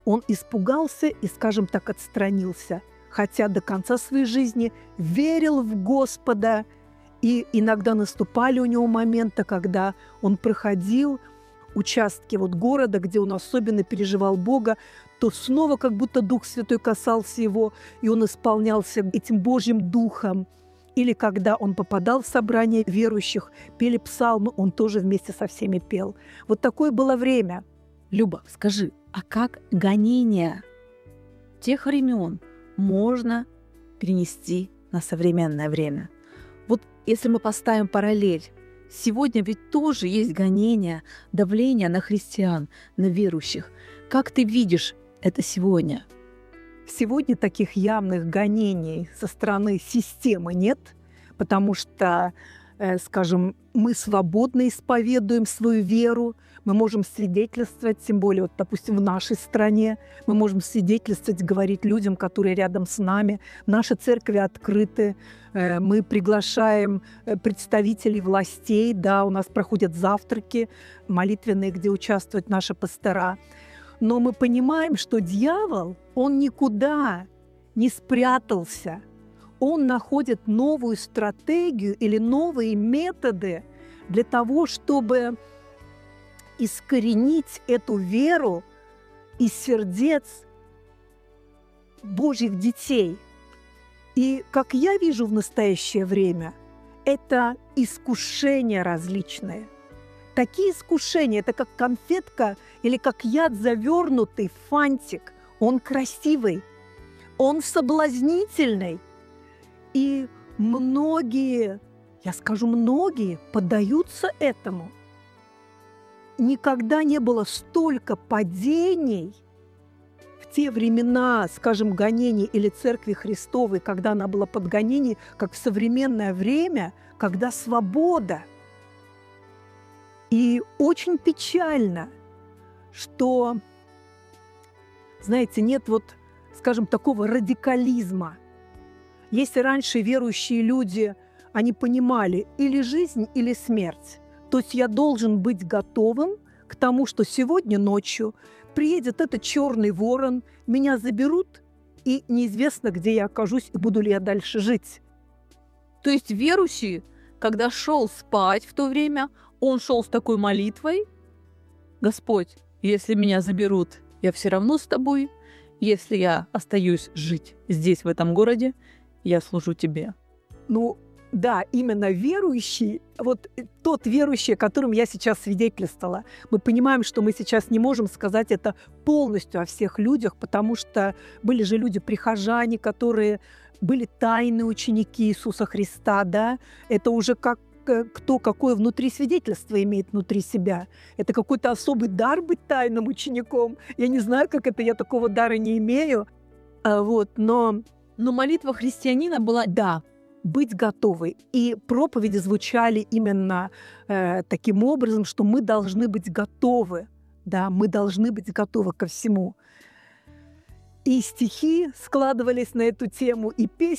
Он испугался и, скажем так, отстранился, хотя до конца своей жизни верил в Господа. И иногда наступали у него моменты, когда он проходил участки города, где он особенно переживал Бога, то снова как будто Дух Святой касался его, и он исполнялся этим Божьим Духом. Или когда он попадал в собрание верующих, пели псалмы, он тоже вместе со всеми пел. Вот такое было время. Люба, скажи, а как гонения тех времен можно перенести на современное время? Вот если мы поставим параллель, сегодня ведь тоже есть гонения, давление на христиан, на верующих. Как ты видишь это сегодня? Сегодня таких явных гонений со стороны системы нет, потому что, скажем, мы свободно исповедуем свою веру, мы можем свидетельствовать, тем более, допустим, в нашей стране, мы можем свидетельствовать, говорить людям, которые рядом с нами. Наши церкви открыты, мы приглашаем представителей властей, да, у нас проходят завтраки молитвенные, где участвуют наши пастора. Но мы понимаем, что дьявол, он никуда не спрятался. Он находит новую стратегию или новые методы для того, чтобы искоренить эту веру из сердец Божьих детей. И, как я вижу в настоящее время, это искушения различные. Такие искушения, это как конфетка или как яд, завернутый в фантик. Он красивый, он соблазнительный. И многие, я скажу, многие поддаются этому. Никогда не было столько падений в те времена, скажем, гонений или Церкви Христовой, когда она была под гонением, как в современное время, когда свобода. И очень печально, что, знаете, нет скажем, такого радикализма. Если раньше верующие люди, они понимали или жизнь, или смерть, то есть я должен быть готовым к тому, что сегодня ночью приедет этот черный ворон, меня заберут, и неизвестно, где я окажусь и буду ли я дальше жить. То есть верующий, когда шел спать в то время, он шел с такой молитвой: Господь, если меня заберут, я все равно с тобой. Если я остаюсь жить здесь, в этом городе, я служу тебе. Ну, да, именно верующий, тот верующий, о котором я сейчас свидетельствовала. Мы понимаем, что мы сейчас не можем сказать это полностью о всех людях, потому что были же люди-прихожане, которые были тайные ученики Иисуса Христа, да, это уже кто какое внутри свидетельство имеет внутри себя. Это какой-то особый дар быть тайным учеником. Я не знаю, как это, я такого дара не имею. Но молитва христианина была... Да, быть готовой. И проповеди звучали именно таким образом, что мы должны быть готовы. Да, мы должны быть готовы ко всему. И стихи складывались на эту тему, и песни